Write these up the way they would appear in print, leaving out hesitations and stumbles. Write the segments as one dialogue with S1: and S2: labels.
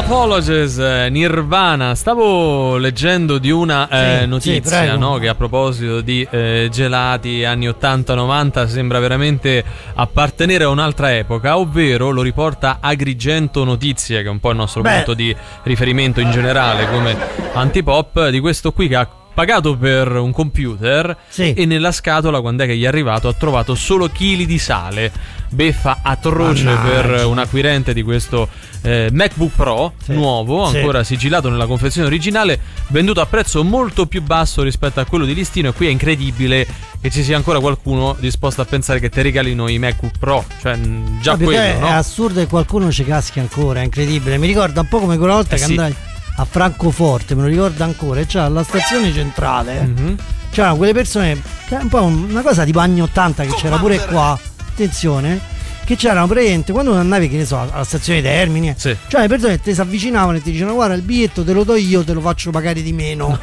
S1: Apologies, Nirvana. Stavo leggendo di una notizia, no? Che a proposito di gelati anni 80-90 sembra veramente appartenere a un'altra epoca, ovvero lo riporta Agrigento Notizie, che è un po' il nostro punto di riferimento in generale come antipop, di questo qui che ha pagato per un computer e nella scatola, quando è che gli è arrivato, ha trovato solo chili di sale. Beffa atroce per un acquirente di questo MacBook Pro nuovo, ancora sigillato nella confezione originale, venduto a prezzo molto più basso rispetto a quello di listino. E qui è incredibile che ci sia ancora qualcuno disposto a pensare che ti regalino i MacBook Pro, cioè già quello, no?
S2: È assurdo che qualcuno ci caschi ancora, è incredibile. Mi ricorda un po' come quella volta che andai a Francoforte, me lo ricordo ancora, e c'era alla stazione centrale, c'erano quelle persone, che è un po' una cosa tipo anni 80 che c'era pure qua, attenzione, che c'erano praticamente quando andavi, che ne so, alla stazione Termini, cioè le persone ti si avvicinavano e ti dicevano: guarda, il biglietto te lo do io, te lo faccio pagare di meno.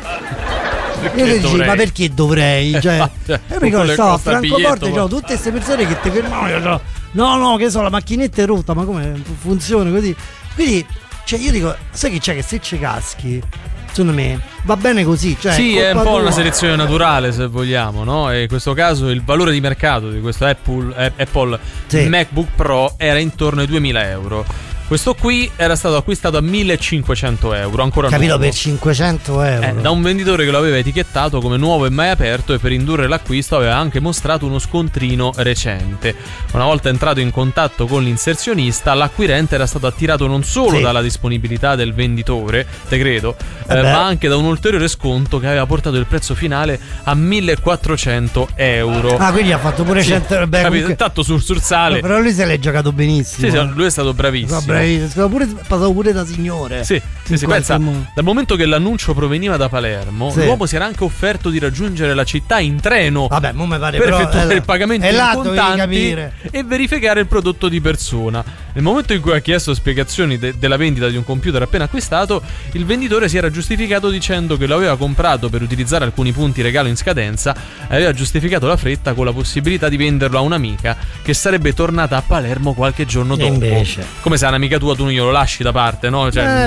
S2: Io ti dicevo: ma perché dovrei? Cioè, io mi ricordo, stavo a Francoforte, c'erano tutte queste persone che ti fermavano, no, che so, la macchinetta è rotta, ma come funziona così? Quindi, cioè, io dico, sai che c'è, che se ci caschi, secondo me va bene così, cioè,
S1: sì, è un po' una selezione naturale, se vogliamo, no? E in questo caso il valore di mercato di questo Apple MacBook Pro era intorno ai 2.000 euro. Questo qui era stato acquistato a 1.500 euro, ancora
S2: capito,
S1: nuovo.
S2: Per 500 euro
S1: da un venditore che lo aveva etichettato come nuovo e mai aperto, e per indurre l'acquisto aveva anche mostrato uno scontrino recente. Una volta entrato in contatto con l'inserzionista, l'acquirente era stato attirato non solo dalla disponibilità del venditore, te credo, ma anche da un ulteriore sconto che aveva portato il prezzo finale a 1.400 euro.
S2: Ah, quindi ha fatto pure 100 euro.
S1: Capito, tanto sul sale.
S2: No, però lui se l'è giocato benissimo.
S1: Sì, lui è stato bravissimo.
S2: Passato pure da signore.
S1: Sì, pensa, dal momento che l'annuncio proveniva da Palermo, l'uomo si era anche offerto di raggiungere la città in treno.
S2: Vabbè, mo me pare,
S1: per
S2: però,
S1: effettuare il pagamento in contanti
S2: e
S1: verificare il prodotto di persona. Nel momento in cui ha chiesto spiegazioni della vendita di un computer appena acquistato, il venditore si era giustificato dicendo che lo aveva comprato per utilizzare alcuni punti regalo in scadenza e aveva giustificato la fretta con la possibilità di venderlo a un'amica che sarebbe tornata a Palermo qualche giorno dopo.
S2: Invece,
S1: come se è un'amica tua, tu non glielo lasci da parte, no? Cioè,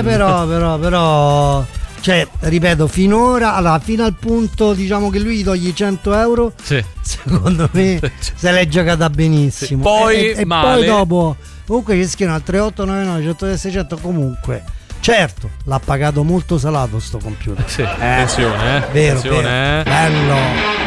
S2: però cioè, ripeto, finora, fino al punto, diciamo, che lui gli toglie 100 euro, secondo me se l'è giocata benissimo.
S1: Poi
S2: e poi dopo comunque ci scrivono al 3899 110 600. Comunque, certo, l'ha pagato molto salato sto computer.
S1: Attenzione,
S2: vero,
S1: attenzione,
S2: bello.